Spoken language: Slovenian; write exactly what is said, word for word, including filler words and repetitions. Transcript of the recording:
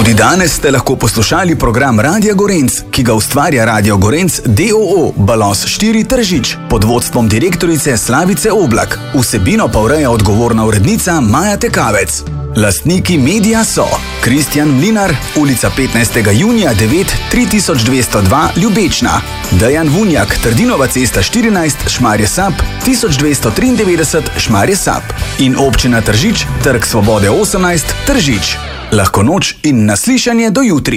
Tudi danes ste lahko poslušali program Radia Gorenc, ki ga ustvarja Radio Gorenc d o o Balos štiri Tržič pod vodstvom direktorice Slavice Oblak. Vsebino pa ureja odgovorna urednica Maja Tekavec. Lastniki medija so Kristjan Mlinar, ulica petnajstega junija devet, tri tisoč dvesto dva, Ljubečna. Dejan Vunjak, Trdinova cesta štirinajst, Šmarje Sap, tisoč dvesto triindevetdeset, Šmarje Sap. In občina Tržič, Trg Svobode osemnajst, Tržič. Lahko noč in naslišanje do jutri.